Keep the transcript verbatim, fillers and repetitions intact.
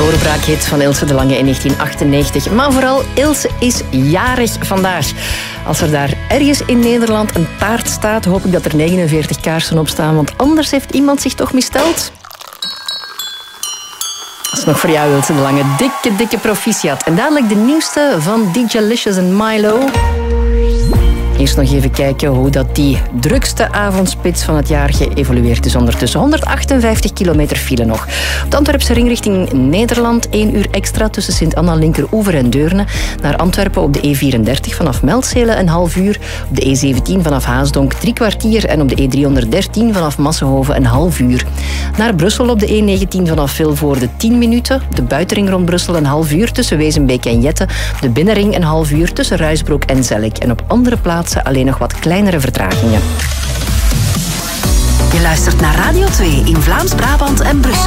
doorbraakhit van Ilse de Lange in negentien achtennegentig. Maar vooral, Ilse is jarig vandaag. Als er daar ergens in Nederland een taart staat, hoop ik dat er negenenveertig kaarsen op staan, want anders heeft iemand zich toch missteld. Dat is nog voor jou, Ilse de Lange. Dikke, dikke proficiat. En dadelijk de nieuwste van D J-licious en Milo. Eerst nog even kijken hoe dat die drukste avondspits van het jaar geëvolueerd is ondertussen. honderdachtenvijftig kilometer file nog. Op de Antwerpse ring richting Nederland één uur extra tussen Sint-Anna, Linkeroever en Deurne. Naar Antwerpen op de E vierendertig vanaf Meltzelen een half uur. Op de E zeventien vanaf Haasdonk drie kwartier. En op de E driehonderddertien vanaf Massenhoven een half uur. Naar Brussel op de E negentien vanaf Vilvoorde tien minuten. De buitenring rond Brussel een half uur tussen Wezenbeek en Jette. De binnenring een half uur tussen Ruisbroek en Zellik. En op andere plaatsen alleen nog wat kleinere vertragingen. Je luistert naar Radio twee in Vlaams-Brabant en Brussel.